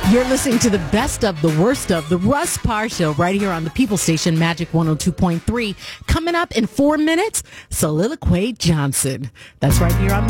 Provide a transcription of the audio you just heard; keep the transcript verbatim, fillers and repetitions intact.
You're listening to the best of the worst of the Russ Parr Show right here on the People Station, Magic one oh two point three. Coming up in four minutes, Soliloquy Johnson. That's right here on